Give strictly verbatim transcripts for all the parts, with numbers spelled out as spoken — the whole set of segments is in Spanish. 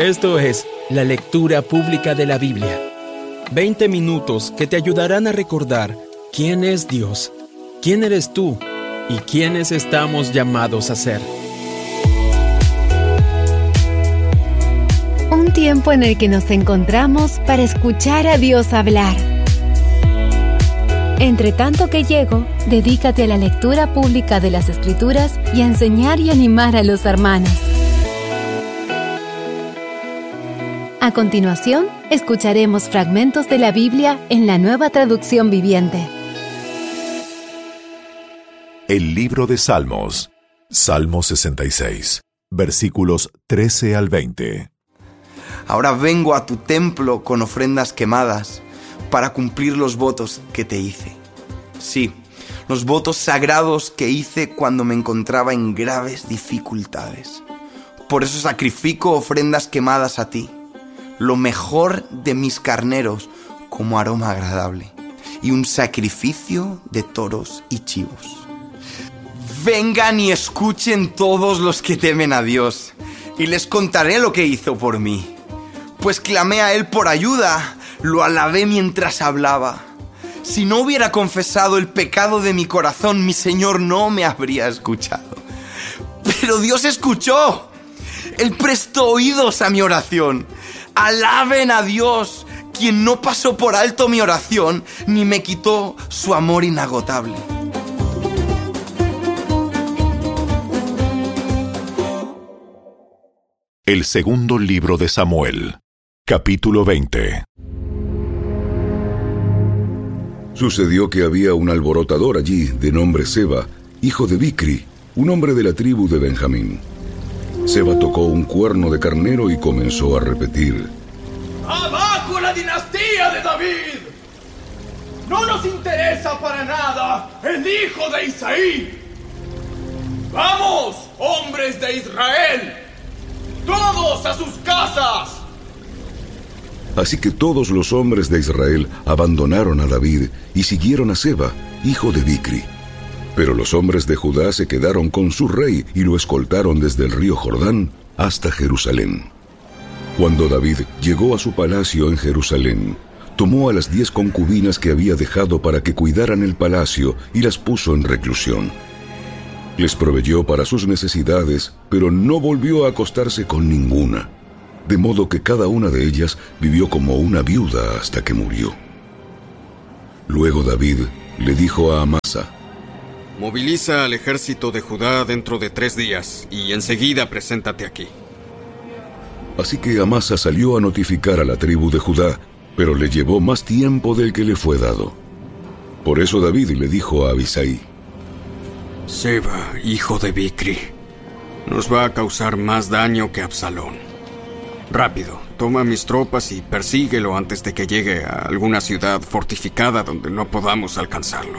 Esto es la lectura pública de la Biblia. veinte minutos que te ayudarán a recordar quién es Dios, quién eres tú y quiénes estamos llamados a ser. Un tiempo en el que nos encontramos para escuchar a Dios hablar. Entre tanto que llego, dedícate a la lectura pública de las Escrituras y a enseñar y animar a los hermanos. A continuación, escucharemos fragmentos de la Biblia en la Nueva Traducción Viviente. El libro de Salmos, Salmo sesenta y seis, versículos trece al veinte. Ahora vengo a tu templo con ofrendas quemadas para cumplir los votos que te hice. Sí, los votos sagrados que hice cuando me encontraba en graves dificultades. Por eso sacrifico ofrendas quemadas a ti, lo mejor de mis carneros como aroma agradable, y un sacrificio de toros y chivos. Vengan y escuchen todos los que temen a Dios, y les contaré lo que hizo por mí. Pues clamé a Él por ayuda, lo alabé mientras hablaba. Si no hubiera confesado el pecado de mi corazón, mi Señor no me habría escuchado. Pero Dios escuchó. Él prestó oídos a mi oración. Alaben a Dios, quien no pasó por alto mi oración, ni me quitó su amor inagotable. El segundo libro de Samuel, capítulo veinte. Sucedió que había un alborotador allí, de nombre Seba, hijo de Bicri, un hombre de la tribu de Benjamín. Seba tocó un cuerno de carnero y comenzó a repetir: ¡Abajo la dinastía de David! ¡No nos interesa para nada el hijo de Isaí! ¡Vamos, hombres de Israel! ¡Todos a sus casas! Así que todos los hombres de Israel abandonaron a David y siguieron a Seba, hijo de Bicri. Pero los hombres de Judá se quedaron con su rey y lo escoltaron desde el río Jordán hasta Jerusalén. Cuando David llegó a su palacio en Jerusalén, tomó a las diez concubinas que había dejado para que cuidaran el palacio y las puso en reclusión. Les proveyó para sus necesidades, pero no volvió a acostarse con ninguna, de modo que cada una de ellas vivió como una viuda hasta que murió. Luego David le dijo a Amasa: Moviliza al ejército de Judá dentro de tres días y enseguida preséntate aquí. Así que Amasa salió a notificar a la tribu de Judá, pero le llevó más tiempo del que le fue dado. Por eso David le dijo a Abisai: Seba, hijo de Bicri, nos va a causar más daño que Absalón. Rápido, toma mis tropas y persíguelo antes de que llegue a alguna ciudad fortificada donde no podamos alcanzarlo.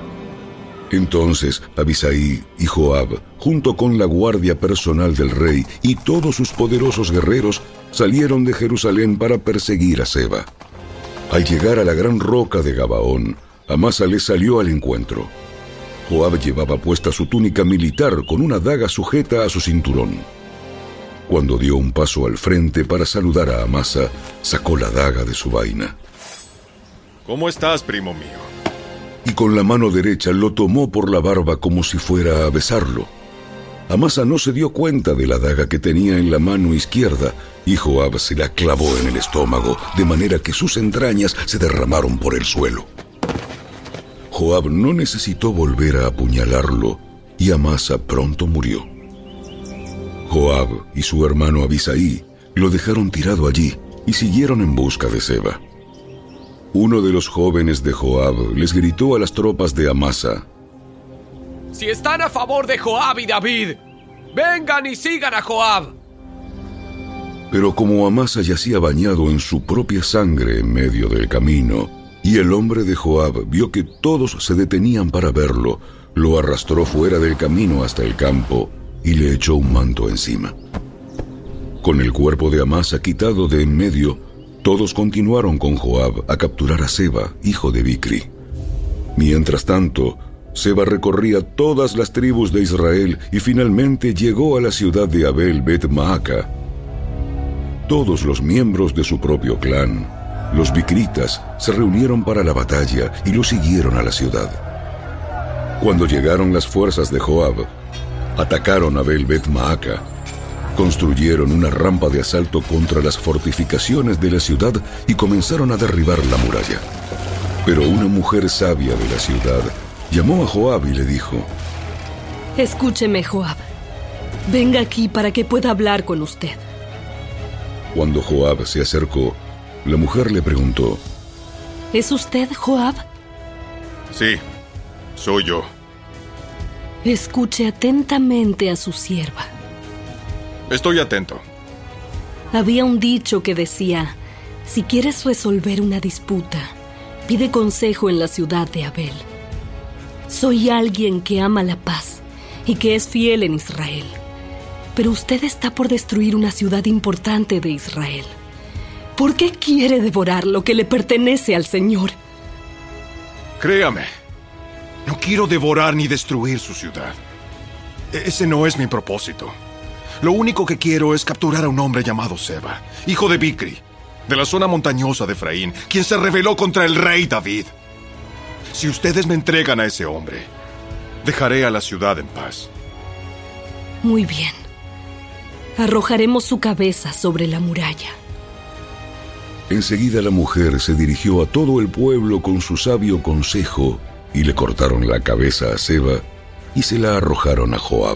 Entonces Abisai y Joab, junto con la guardia personal del rey y todos sus poderosos guerreros, salieron de Jerusalén para perseguir a Seba. Al llegar a la gran roca de Gabaón, Amasa le salió al encuentro. Joab llevaba puesta su túnica militar con una daga sujeta a su cinturón. Cuando dio un paso al frente para saludar a Amasa, sacó la daga de su vaina. ¿Cómo estás, primo mío? Y con la mano derecha lo tomó por la barba como si fuera a besarlo. Amasa no se dio cuenta de la daga que tenía en la mano izquierda, y Joab se la clavó en el estómago, de manera que sus entrañas se derramaron por el suelo. Joab no necesitó volver a apuñalarlo, y Amasa pronto murió. Joab y su hermano Abisai lo dejaron tirado allí y siguieron en busca de Seba. Uno de los jóvenes de Joab les gritó a las tropas de Amasa: Si están a favor de Joab y David, vengan y sigan a Joab. Pero como Amasa yacía bañado en su propia sangre en medio del camino, y el hombre de Joab vio que todos se detenían para verlo, lo arrastró fuera del camino hasta el campo y le echó un manto encima. Con el cuerpo de Amasa quitado de en medio, todos continuaron con Joab a capturar a Seba, hijo de Bicri. Mientras tanto, Seba recorría todas las tribus de Israel y finalmente llegó a la ciudad de Abel Bet Maaca. todos los miembros de su propio clan, los bicritas, se reunieron para la batalla y lo siguieron a la ciudad. Cuando llegaron las fuerzas de Joab, atacaron a Abel Bet Maaca, construyeron una rampa de asalto contra las fortificaciones de la ciudad y comenzaron a derribar la muralla. Pero una mujer sabia de la ciudad llamó a Joab y le dijo: Escúcheme, Joab. Venga aquí para que pueda hablar con usted. Cuando Joab se acercó, la mujer le preguntó: ¿Es usted Joab? Sí, soy yo. Escuche atentamente a su sierva. Estoy atento. Había un dicho que decía: si quieres resolver una disputa, pide consejo en la ciudad de Abel. Soy alguien que ama la paz y que es fiel en Israel. Pero usted está por destruir una ciudad importante de Israel. ¿Por qué quiere devorar lo que le pertenece al Señor? Créame, no quiero devorar ni destruir su ciudad. Ese no es mi propósito. Lo único que quiero es capturar a un hombre llamado Seba, hijo de Bicri, de la zona montañosa de Efraín, quien se rebeló contra el rey David. Si ustedes me entregan a ese hombre, dejaré a la ciudad en paz. Muy bien. Arrojaremos su cabeza sobre la muralla. Enseguida la mujer se dirigió a todo el pueblo con su sabio consejo y le cortaron la cabeza a Seba y se la arrojaron a Joab.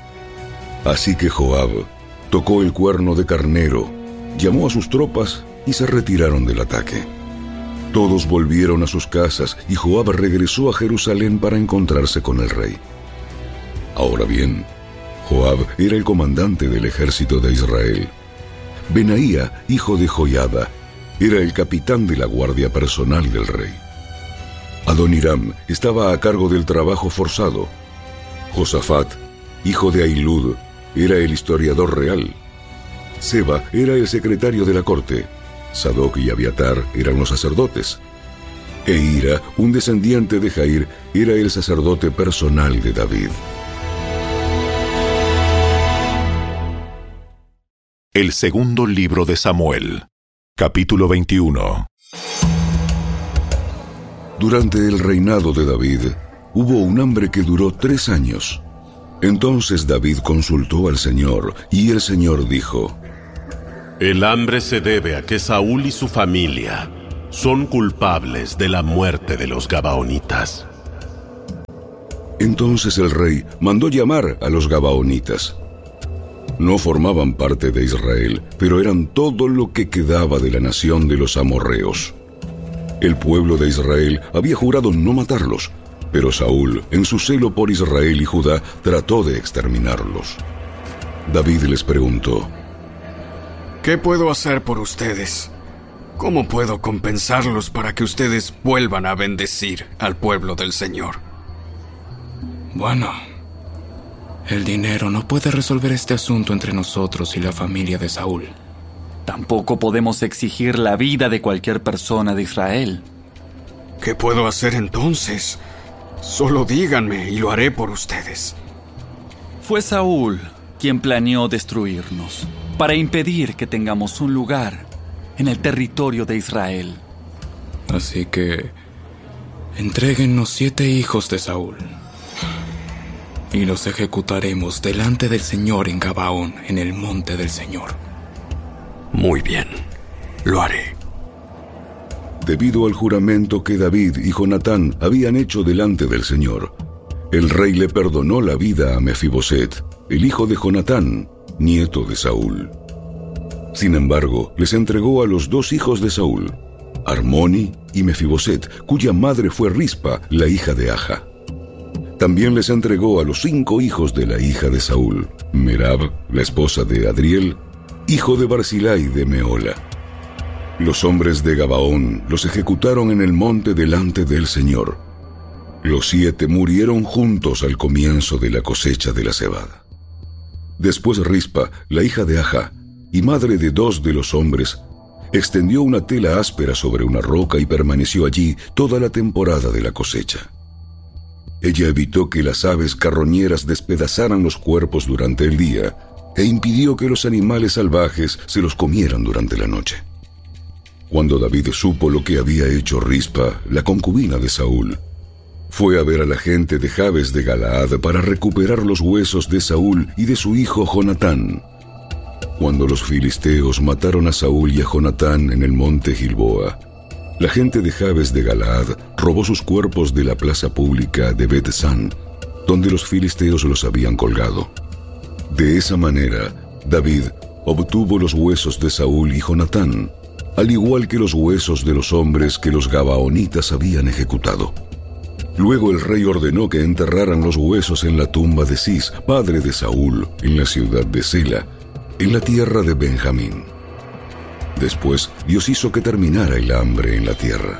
Así que Joab tocó el cuerno de carnero, llamó a sus tropas y se retiraron del ataque. Todos volvieron a sus casas y Joab regresó a Jerusalén para encontrarse con el rey. Ahora bien, Joab era el comandante del ejército de Israel. Benaía, hijo de Joiada, era el capitán de la guardia personal del rey. Adoniram estaba a cargo del trabajo forzado. Josafat, hijo de Ahilud, era el historiador real. Seba era el secretario de la corte. Sadoc y Abiatar eran los sacerdotes. E Ira, un descendiente de Jair, era el sacerdote personal de David. El segundo libro de Samuel, capítulo veintiuno. Durante el reinado de David, hubo un hambre que duró tres años. Entonces David consultó al Señor, y el Señor dijo: El hambre se debe a que Saúl y su familia son culpables de la muerte de los gabaonitas. Entonces el rey mandó llamar a los gabaonitas. No formaban parte de Israel, pero eran todo lo que quedaba de la nación de los amorreos. El pueblo de Israel había jurado no matarlos, pero Saúl, en su celo por Israel y Judá, trató de exterminarlos. David les preguntó: ¿Qué puedo hacer por ustedes? ¿Cómo puedo compensarlos para que ustedes vuelvan a bendecir al pueblo del Señor? Bueno, el dinero no puede resolver este asunto entre nosotros y la familia de Saúl. Tampoco podemos exigir la vida de cualquier persona de Israel. ¿Qué puedo hacer entonces? Solo díganme y lo haré por ustedes. Fue Saúl quien planeó destruirnos para impedir que tengamos un lugar en el territorio de Israel. Así que entréguennos siete hijos de Saúl y los ejecutaremos delante del Señor en Gabaón, en el monte del Señor. Muy bien, lo haré. Debido al juramento que David y Jonatán habían hecho delante del Señor, el rey le perdonó la vida a Mefiboset, el hijo de Jonatán, nieto de Saúl. Sin embargo, les entregó a los dos hijos de Saúl, Armoni y Mefiboset, cuya madre fue Rispa, la hija de Aja. También les entregó a los cinco hijos de la hija de Saúl, Merab, la esposa de Adriel, hijo de Barzilai de Meola. Los hombres de Gabaón los ejecutaron en el monte delante del Señor. Los siete murieron juntos al comienzo de la cosecha de la cebada. Después Rispa, la hija de Aja, y madre de dos de los hombres, extendió una tela áspera sobre una roca y permaneció allí toda la temporada de la cosecha. Ella evitó que las aves carroñeras despedazaran los cuerpos durante el día e impidió que los animales salvajes se los comieran durante la noche. Cuando David supo lo que había hecho Rispa, la concubina de Saúl, fue a ver a la gente de Jabes de Galaad para recuperar los huesos de Saúl y de su hijo Jonatán. Cuando los filisteos mataron a Saúl y a Jonatán en el monte Gilboa, la gente de Jabes de Galaad robó sus cuerpos de la plaza pública de Bet-San, donde los filisteos los habían colgado. De esa manera, David obtuvo los huesos de Saúl y Jonatán, al igual que los huesos de los hombres que los gabaonitas habían ejecutado. Luego el rey ordenó que enterraran los huesos en la tumba de Cis, padre de Saúl, en la ciudad de Sela, en la tierra de Benjamín. Después, Dios hizo que terminara el hambre en la tierra.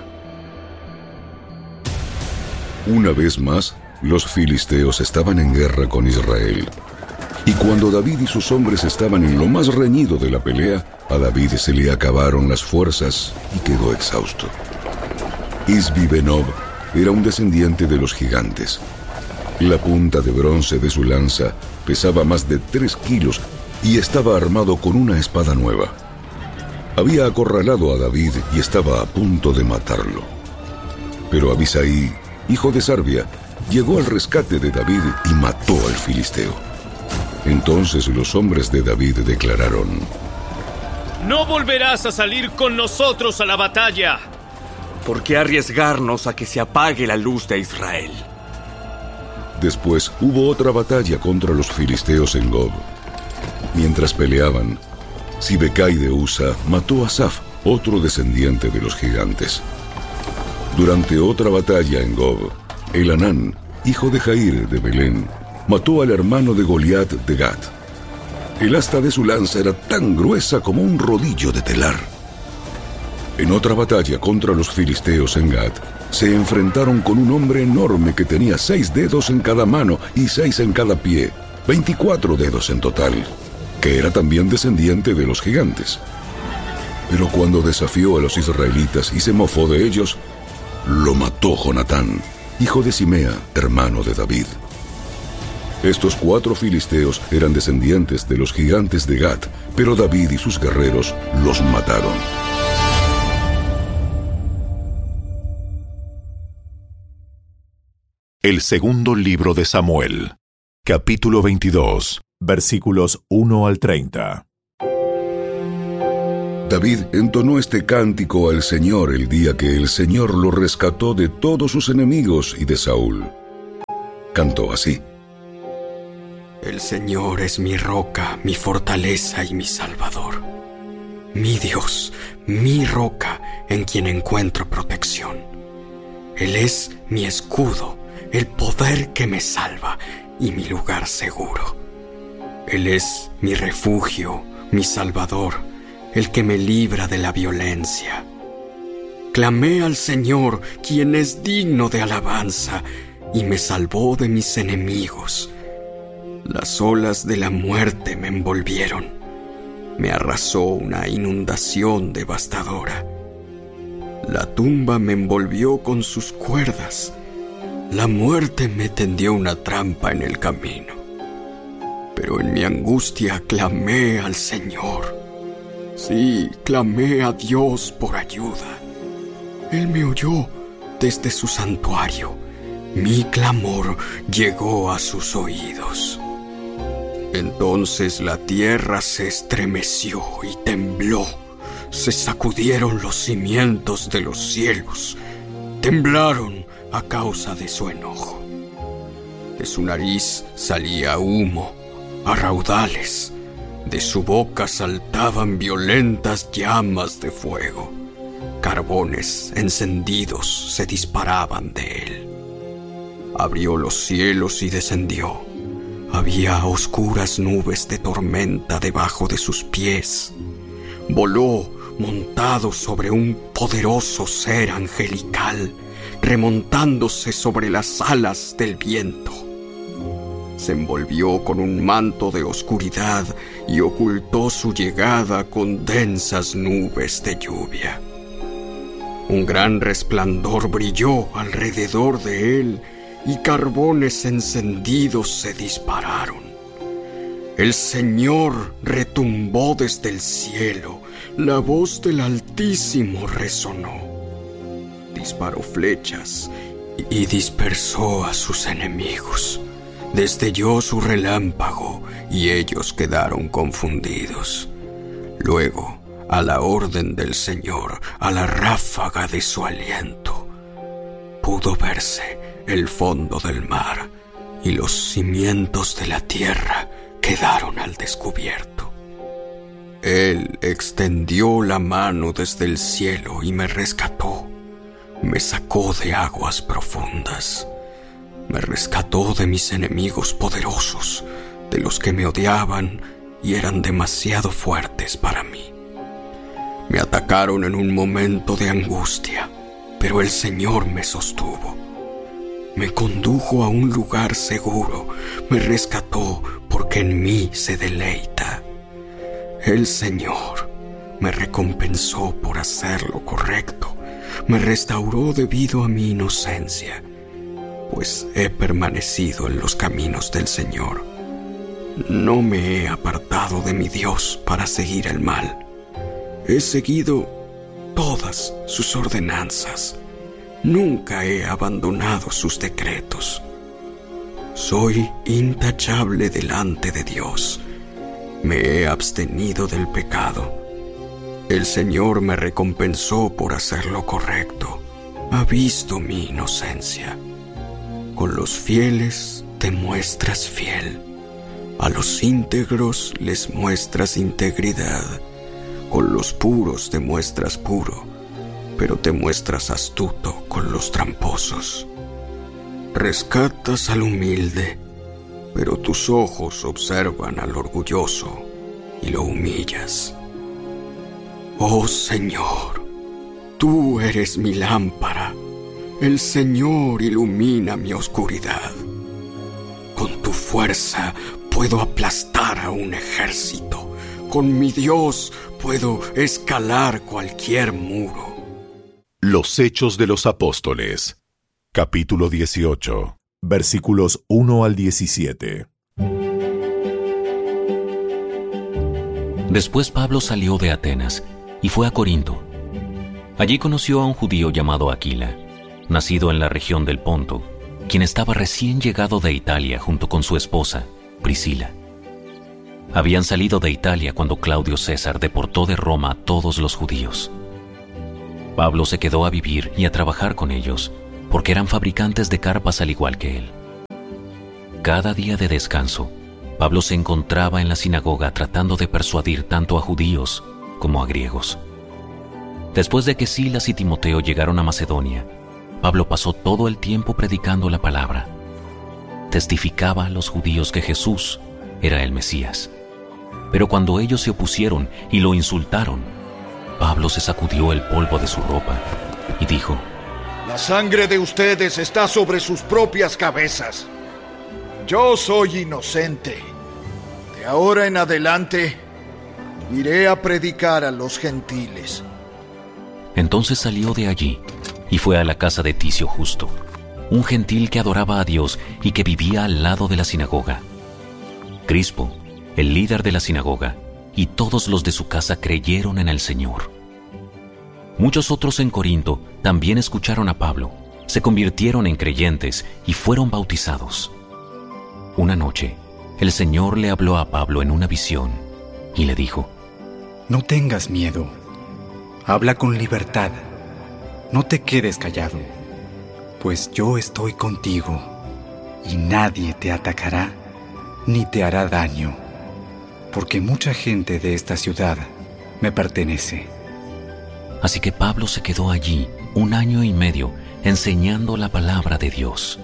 Una vez más, los filisteos estaban en guerra con Israel. Y cuando David y sus hombres estaban en lo más reñido de la pelea, a David se le acabaron las fuerzas y quedó exhausto. Isbi-Benob era un descendiente de los gigantes. La punta de bronce de su lanza pesaba más de tres kilos y estaba armado con una espada nueva. Había acorralado a David y estaba a punto de matarlo. Pero Abisai, hijo de Sarbia, llegó al rescate de David y mató al filisteo. Entonces los hombres de David declararon: «No volverás a salir con nosotros a la batalla. ¿Por qué arriesgarnos a que se apague la luz de Israel?» Después hubo otra batalla contra los filisteos en Gob. Mientras peleaban, Sibecai de Usa mató a Saf, otro descendiente de los gigantes. Durante otra batalla en Gob, Elanán, hijo de Jair de Belén, mató al hermano de Goliat de Gat. El asta de su lanza era tan gruesa como un rodillo de telar. En otra batalla contra los filisteos en Gat, se enfrentaron con un hombre enorme que tenía seis dedos en cada mano y seis en cada pie, veinticuatro dedos en total, que era también descendiente de los gigantes. Pero cuando desafió a los israelitas y se mofó de ellos, lo mató Jonatán, hijo de Simea, hermano de David. Estos cuatro filisteos eran descendientes de los gigantes de Gat, pero David y sus guerreros los mataron. El segundo libro de Samuel, capítulo veintidós, versículos uno al treinta. David entonó este cántico al Señor el día que el Señor lo rescató de todos sus enemigos y de Saúl. Cantó así: El Señor es mi roca, mi fortaleza y mi salvador. Mi Dios, mi roca, en quien encuentro protección. Él es mi escudo, el poder que me salva y mi lugar seguro. Él es mi refugio, mi salvador, el que me libra de la violencia. Clamé al Señor, quien es digno de alabanza, y me salvó de mis enemigos. Las olas de la muerte me envolvieron. Me arrasó una inundación devastadora. La tumba me envolvió con sus cuerdas. La muerte me tendió una trampa en el camino. Pero en mi angustia clamé al Señor. Sí, clamé a Dios por ayuda. Él me oyó desde su santuario. Mi clamor llegó a sus oídos. Entonces la tierra se estremeció y tembló. Se sacudieron los cimientos de los cielos. Temblaron a causa de su enojo. De su nariz salía humo a raudales. De su boca saltaban violentas llamas de fuego. Carbones encendidos se disparaban de él. Abrió los cielos y descendió. Había oscuras nubes de tormenta debajo de sus pies. Voló montado sobre un poderoso ser angelical, remontándose sobre las alas del viento. Se envolvió con un manto de oscuridad y ocultó su llegada con densas nubes de lluvia. Un gran resplandor brilló alrededor de él y carbones encendidos se dispararon. El Señor retumbó desde el cielo, la voz del Altísimo resonó. Disparó flechas y dispersó a sus enemigos. Destelló su relámpago y ellos quedaron confundidos. Luego, a la orden del Señor, a la ráfaga de su aliento, pudo verse el fondo del mar y los cimientos de la tierra quedaron al descubierto. Él extendió la mano desde el cielo y me rescató. Me sacó de aguas profundas. Me rescató de mis enemigos poderosos, de los que me odiaban y eran demasiado fuertes para mí. Me atacaron en un momento de angustia, pero el Señor me sostuvo. Me condujo a un lugar seguro, me rescató porque en mí se deleita. El Señor me recompensó por hacer lo correcto, me restauró debido a mi inocencia, pues he permanecido en los caminos del Señor. No me he apartado de mi Dios para seguir el mal. He seguido todas sus ordenanzas. Nunca he abandonado sus decretos. Soy intachable delante de Dios. Me he abstenido del pecado. El Señor me recompensó por hacer lo correcto. Ha visto mi inocencia. Con los fieles te muestras fiel. A los íntegros les muestras integridad. Con los puros te muestras puro, pero te muestras astuto con los tramposos. Rescatas al humilde, pero tus ojos observan al orgulloso y lo humillas. Oh Señor, tú eres mi lámpara. El Señor ilumina mi oscuridad. Con tu fuerza puedo aplastar a un ejército. Con mi Dios puedo escalar cualquier muro. Los Hechos de los Apóstoles, capítulo dieciocho, versículos uno al diecisiete. Después Pablo salió de Atenas y fue a Corinto. Allí conoció a un judío llamado Aquila, nacido en la región del Ponto, quien estaba recién llegado de Italia junto con su esposa, Priscila. Habían salido de Italia cuando Claudio César deportó de Roma a todos los judíos. Pablo se quedó a vivir y a trabajar con ellos, porque eran fabricantes de carpas al igual que él. Cada día de descanso, Pablo se encontraba en la sinagoga tratando de persuadir tanto a judíos como a griegos. Después de que Silas y Timoteo llegaron a Macedonia, Pablo pasó todo el tiempo predicando la palabra. Testificaba a los judíos que Jesús era el Mesías. Pero cuando ellos se opusieron y lo insultaron, Pablo se sacudió el polvo de su ropa y dijo: La sangre de ustedes está sobre sus propias cabezas. Yo soy inocente. De ahora en adelante, iré a predicar a los gentiles. Entonces salió de allí y fue a la casa de Ticio Justo, un gentil que adoraba a Dios y que vivía al lado de la sinagoga. Crispo, el líder de la sinagoga, y todos los de su casa creyeron en el Señor. Muchos otros en Corinto también escucharon a Pablo, se convirtieron en creyentes y fueron bautizados. Una noche, el Señor le habló a Pablo en una visión y le dijo: No tengas miedo, habla con libertad, no te quedes callado, pues yo estoy contigo y nadie te atacará ni te hará daño, porque mucha gente de esta ciudad me pertenece. Así que Pablo se quedó allí un año y medio enseñando la palabra de Dios.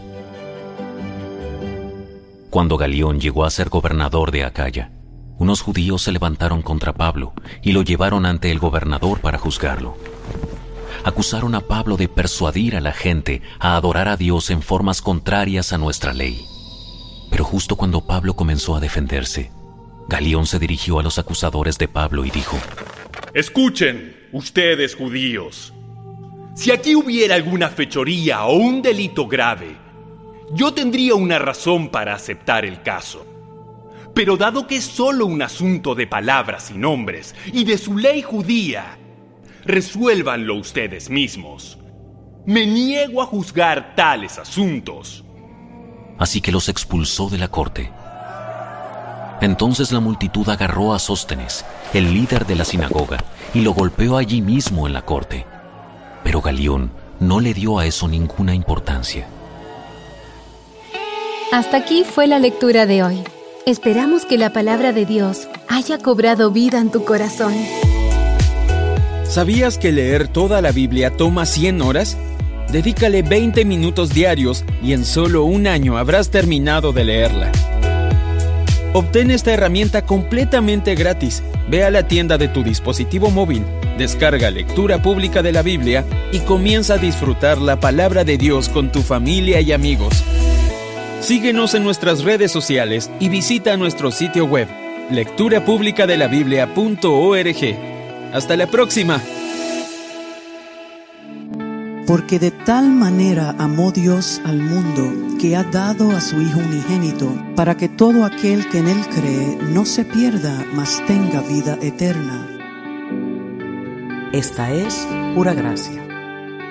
Cuando Galión llegó a ser gobernador de Acaya, unos judíos se levantaron contra Pablo y lo llevaron ante el gobernador para juzgarlo. Acusaron a Pablo de persuadir a la gente a adorar a Dios en formas contrarias a nuestra ley. Pero justo cuando Pablo comenzó a defenderse, Galión se dirigió a los acusadores de Pablo y dijo: Escuchen, ustedes judíos. Si aquí hubiera alguna fechoría o un delito grave, yo tendría una razón para aceptar el caso. Pero dado que es solo un asunto de palabras y nombres y de su ley judía, resuélvanlo ustedes mismos. Me niego a juzgar tales asuntos. Así que los expulsó de la corte. Entonces la multitud agarró a Sóstenes, el líder de la sinagoga, y lo golpeó allí mismo en la corte. Pero Galión no le dio a eso ninguna importancia. Hasta aquí fue la lectura de hoy. Esperamos que la palabra de Dios haya cobrado vida en tu corazón. ¿Sabías que leer toda la Biblia toma cien horas? Dedícale veinte minutos diarios y en solo un año habrás terminado de leerla. Obtén esta herramienta completamente gratis. Ve a la tienda de tu dispositivo móvil, descarga Lectura Pública de la Biblia y comienza a disfrutar la palabra de Dios con tu familia y amigos. Síguenos en nuestras redes sociales y visita nuestro sitio web, lectura pública de la biblia punto org. ¡Hasta la próxima! Porque de tal manera amó Dios al mundo, que ha dado a su Hijo unigénito, para que todo aquel que en Él cree no se pierda, mas tenga vida eterna. Esta es pura gracia.